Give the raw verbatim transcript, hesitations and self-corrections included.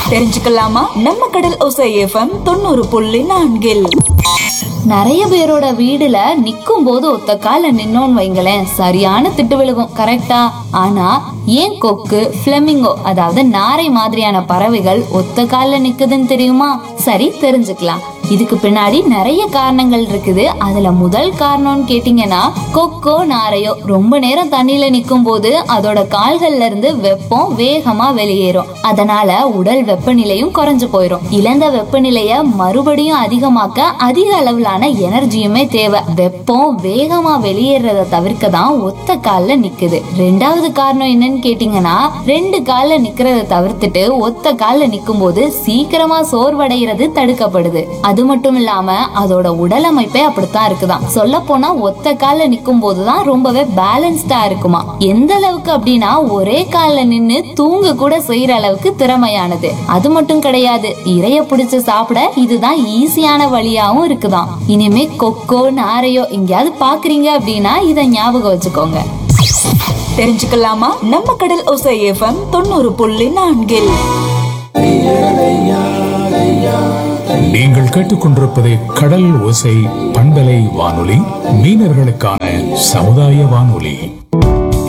தெரிஞ்சுக்கலாமா? நம்ம கடல் ஓசை எஃப்எம் தொண்ணூறு புள்ளி நான்கில் நிறைய பேரோட வீடுல நிக்கும் போது ஒத்த கால நின்னோன்னு வைங்களேன், சரியான திட்டு விழுகும். கரெக்டா? ஆனா ஏன் கொக்கு, பிளமிங்கோ அதாவது நாரை மாதிரியான பறவைகள் ஒத்த கால நிக்குதுன்னு தெரியுமா? சரி, தெரிஞ்சுக்கலாம். இதுக்கு பின்னாடி நிறைய காரணங்கள் இருக்குது. அதுல முதல் காரணம்னு கேட்டீங்கன்னா, கொக்கோ நாரையோ ரொம்ப நேரம் தண்ணியில நிக்கும் போது அதோட கால்கள்ல இருந்து வெப்பம் வேகமா வெளியேறும். அதனால உடல் வெப்பநிலையும் குறைஞ்சு போயிரும். இழந்த வெப்பநிலைய மறுபடியும் அதிகமாக்க அதிக அளவிலான எனர்ஜியுமே தேவை. வெப்பம் வேகமா வெளியேறத தவிர்க்க தான் ஒத்த கால்ல நிக்குது. ரெண்டாவது காரணம் என்னன்னு கேட்டீங்கன்னா, ரெண்டு கால்ல நிக்கிறத தவிர்த்துட்டு ஒத்த கால்ல நிக்கும் போது சீக்கிரமா சோர்வடைகிறது தடுக்கப்படுது. அது மட்டும் இல்லாம அதோட உடல் அமைப்பே அப்படித்தான் இருக்குதான். சொல்ல போனா ஒத்த கால்ல நிக்கும் போதுதான் ரொம்பவே பேலன்ஸ்டா இருக்குமா. எந்த அளவுக்கு அப்படின்னா, ஒரே கால்ல நின்னு தூங்க கூட செய்யற அளவுக்கு திறமையானது. அது மட்டும் கிடையாது, இரைய பிடிச்சு சாப்பிட இதுதான் ஈஸியான வழியாவும் இருக்குதான். இனிமே கொக்கோ நாரையோ எங்கேயாவது பாக்குறீங்க அப்படின்னா இத ஞாபகம் வச்சுக்கோங்க. தெரிஞ்சுக்கலாமா? நம்ம கடல் ஓசை எஃப்எம் தொண்ணூறு புள்ளி நான்கில் நீங்கள் கேட்டுக்கொண்டிருப்பது கடல் ஓசை பண்பலை வானொலி, மீனவர்களுக்கான சமுதாய வானொலி.